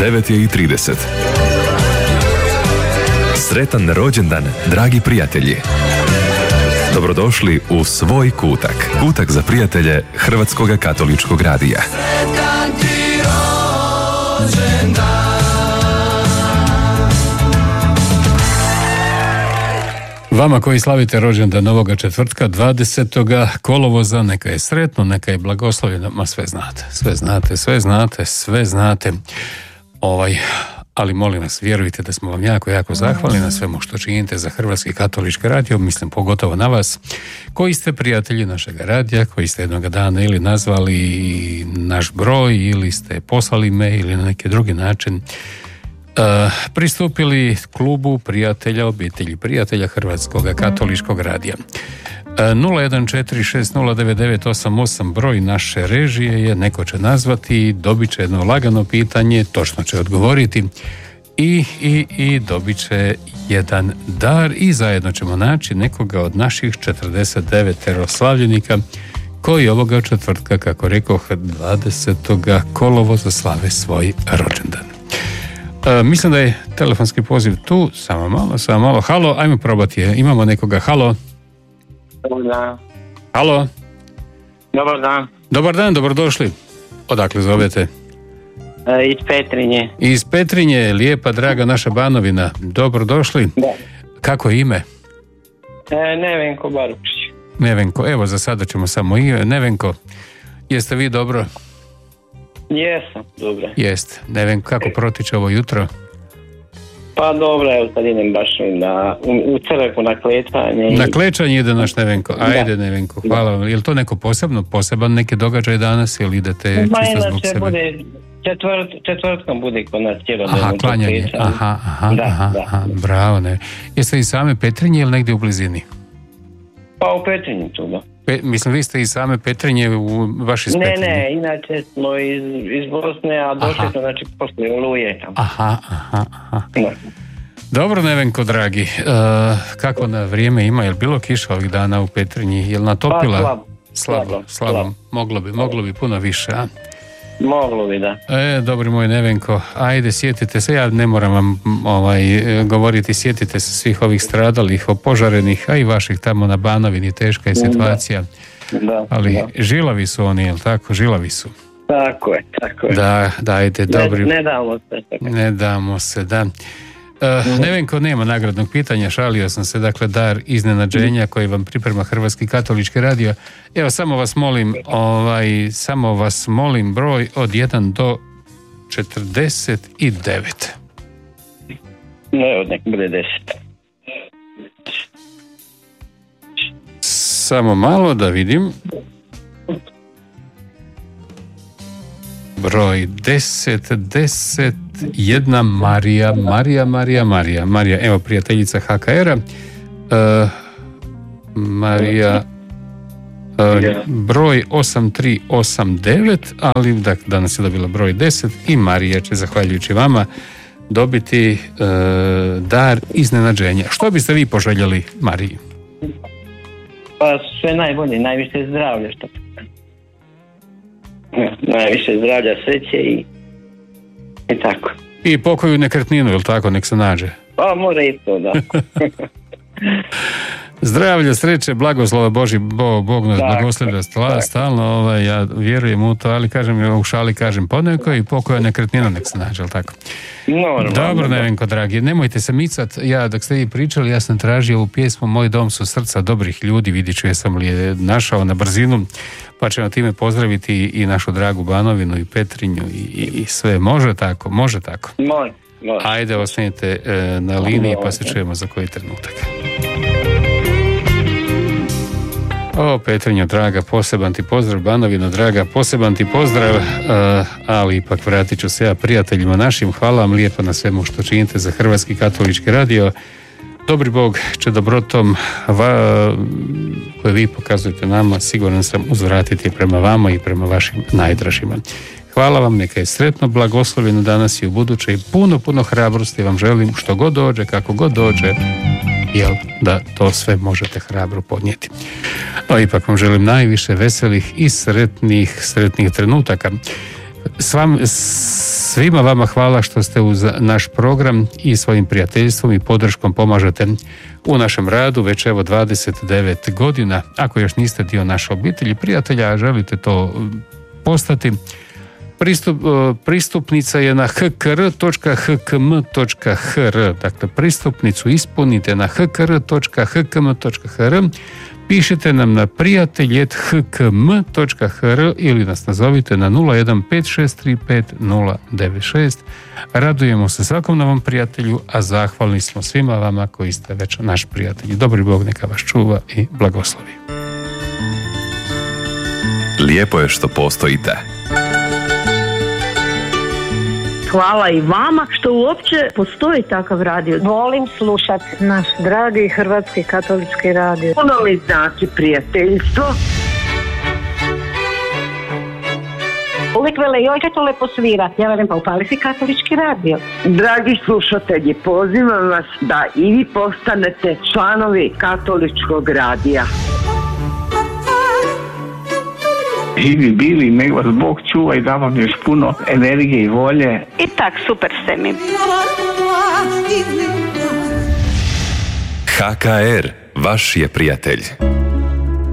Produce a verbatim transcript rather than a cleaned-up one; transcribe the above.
devet je i trideset. Sretan rođendan, dragi prijatelji! Dobrodošli u svoj kutak. Kutak za prijatelje Hrvatskog katoličkog radija. Sretan ti rođendan. Vama koji slavite rođendan ovoga četvrtka, dvadesetog kolovoza, neka je sretno, neka je blagoslovljeno, ma sve znate, sve znate, sve znate, sve znate. Ovaj, ali molim vas, vjerujte da smo vam jako, jako zahvalni na svemu što činite za Hrvatski katolički radio, mislim pogotovo na vas, koji ste prijatelji našeg radija, koji ste jednog dana ili nazvali naš broj, ili ste poslali mail, ili na neki drugi način Uh, pristupili klubu prijatelja, obitelji prijatelja Hrvatskog katoličkog radija. Uh, nula jedan četiri šest nula devet devet osam osam broj naše režije je, neko će nazvati, dobit će jedno lagano pitanje, točno će odgovoriti i, i, i dobit će jedan dar i zajedno ćemo naći nekoga od naših četrdeset devet slavljenika koji ovoga četvrtka, kako rekoh, dvadesetog kolovoza slave svoj rođendan. Uh, mislim da je telefonski poziv tu, samo malo, samo malo. Halo, ajmo probati je. Imamo nekoga. Halo. Dobar dan. Halo. Dobar dan. Dobar dan, dobrodošli. Odakle zovete? E, iz Petrinje. Iz Petrinje, lijepa, draga naša Banovina. Dobrodošli. Da. Kako je ime? E, Nevenko Baručić. Nevenko, evo za sada ćemo samo ime. Nevenko, jeste vi dobro? Jesam, dobro. Jeste. Nevenko, kako protiče ovo jutro? Pa dobro, evo sad idem baš na, u, u crkvu na klečanje. I... Na klečanje ide naš Nevenko. Ajde, da. Nevenko, hvala vam. Je li to neko posebno, poseban neki događaj danas ili idete Ma, čisto zbog sebe? bude četvrt, četvrtkom bude kod nas cjelodnevno. Aha, klanjanje. Aha, aha, da, aha, da. aha, bravo. Ne. Jeste i same Petrinje ili negdje u blizini? Pa u Petrinju tu, da. Pe, mislim, vi ste i same Petrinje, u vaši iz Ne, Petrinje? ne, inače smo iz, iz Bosne, a došli smo, znači, poslije Oluje tamo. Aha, aha, aha. Da. Dobro, Nevenko, dragi. Uh, kako na vrijeme ima? Je li bilo kiša ovih dana u Petrinji? Je li natopila? Pa slabo. Slabo, Slabo, slabo. slabo. Moglo bi, moglo bi puno više, a? Moglo bi, da. E, dobri moj Nevenko, ajde, sjetite se, ja ne moram vam ovaj, govoriti, sjetite se svih ovih stradalih, opožarenih, a i vaših tamo na Banovini, teška je situacija. Da, Ali da. žilavi su oni, jel tako? Žilavi su. Tako je, tako je. Da, dajte, dobri. Ne, ne damo se. Tako. Ne damo se, da. Uh, Nevenko, nema nagradnog pitanja, šalio sam se, dakle, dar iznenađenja koji vam priprema Hrvatski katolički radio. Evo, samo vas molim, ovaj, samo vas molim broj od jedan do četrdeset devet. Ne, od nek bude deset. Samo malo da vidim. Broj deset, deset, jedna Marija, Marija, Marija, Marija, Marija, evo prijateljica ha ka era, uh, Marija, uh, broj osam tri osam devet, ali dakle, danas je dobila broj deset i Marija će, zahvaljujući vama, dobiti uh, dar iznenađenja. Što biste vi poželjeli Mariji? Pa sve najbolje, najviše zdravlja što najviše zdravlja, sreće i i tako. I pokoju nekretninu, jel tako, nek se nađe? Pa mora i to, da. Zdravlja, sreće, blagoslova Boži, Bo, Bog nas blagoslovlja stalno, ovaj, ja vjerujem u to, ali kažem, u šali kažem poneko i pokoja nekretnina nek se nađe, jel tako? Normalno. Dobro, Nevenko, dragi, nemojte se micat, ja dok ste vi pričali, ja sam tražio ovu pjesmu Moj dom su srca dobrih ljudi, vidit ću jesam li je našao na brzinu, pa ćemo time pozdraviti i našu dragu Banovinu i Petrinju i, i, i sve, može tako, može tako. Može, može. Ajde, ostanite e, na liniji pa se čujemo za koji trenutak. O, Petrinjo, draga, poseban ti pozdrav, Banovino, draga, poseban ti pozdrav, uh, ali ipak vratit ću se ja prijateljima našim, hvala vam lijepo na svemu što činite za Hrvatski katolički radio. Dobri Bog će dobrotom va, koje vi pokazujete nama, siguran sam, uzvratiti prema vama i prema vašim najdražima. Hvala vam, neka je sretno, blagoslovljeno danas i u buduće i puno, puno hrabrosti vam želim, što god dođe, kako god dođe, jel, da to sve možete hrabro podnijeti. No, ipak vam želim najviše veselih i sretnih, sretnih trenutaka. S vam, s Svima vama hvala što ste uz naš program i svojim prijateljstvom i podrškom pomažete u našem radu već evo dvadeset devet godina. Ako još niste dio naše obitelji prijatelja, a želite to postati, Pristup, pristupnica je na h k r točka h k m točka h r. Dakle, pristupnicu ispunite na h k r točka h k m točka h r. Pišite nam na prijatelj at h k m točka h r ili nas nazovite na nula jedan pet šest tri pet nula devet šest. Radujemo se svakom novom prijatelju, a zahvalni smo svima vama koji ste već naš prijatelji. Dobri Bog neka vas čuva i blagoslovi. Lijepo je što postojite. Hvala i vama što uopće postoji takav radio. Volim slušati naš dragi Hrvatski katolički radio. Puno mi znači prijateljstvo. Uvijek vele, joj kad to lepo svira. Ja velim, pa upali si katolički radio. Dragi slušatelji, pozivam vas da i vi postanete članovi katoličkog radija. Živi bili, nek vas Bog čuva i da vam još puno energije i volje. I tak, super ste mi. H K R, vaš je prijatelj.